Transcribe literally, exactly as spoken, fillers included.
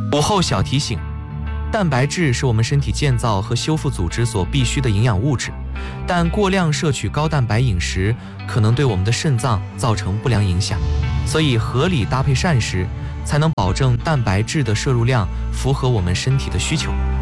午后小提醒：蛋白质是我们身体建造和修复组织所必需的营养物质，但过量摄取高蛋白饮食可能对我们的肾脏造成不良影响，所以合理搭配膳食，才能保证蛋白质的摄入量符合我们身体的需求。